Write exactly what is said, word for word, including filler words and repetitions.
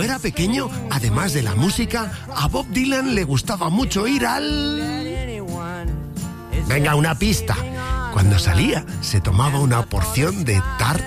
era pequeño, además de la música, a Bob Dylan le gustaba mucho ir al... Venga, una pista. Cuando salía, se tomaba una porción de tarta